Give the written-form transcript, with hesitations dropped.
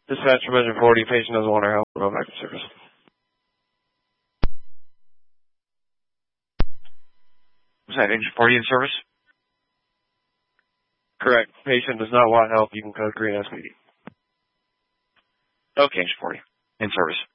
Dispatch from engine 40, patient doesn't want our help. We'll go back to service. Was that engine 40 in service? Correct. Patient does not want help. You can code green SPD. Okay, engine 40. In service.